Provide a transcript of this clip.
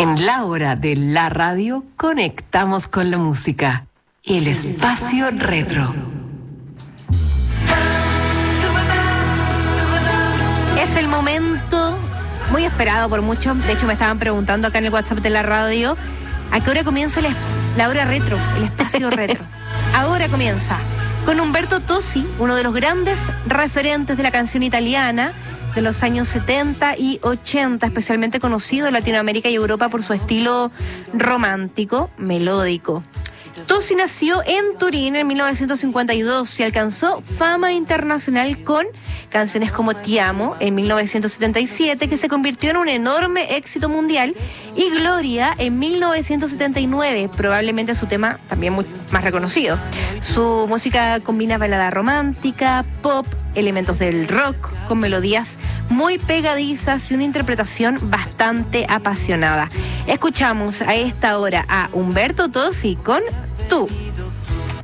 En la hora de la radio conectamos con la música. El espacio retro. Es el momento muy esperado por muchos. De hecho, me estaban preguntando acá en el WhatsApp de la radio a qué hora comienza la hora retro, el espacio retro. Ahora comienza con Umberto Tozzi, uno de los grandes referentes de la canción italiana de los años 70 y 80, especialmente conocido en Latinoamérica y Europa por su estilo romántico, melódico. Tozzi nació en Turín en 1952 y alcanzó fama internacional con canciones como Ti Amo en 1977, que se convirtió en un enorme éxito mundial, y Gloria en 1979, probablemente su tema también más reconocido. Su música combina balada romántica, pop, elementos del rock, con melodías muy pegadizas y una interpretación bastante apasionada. Escuchamos a esta hora a Umberto Tozzi con Tú.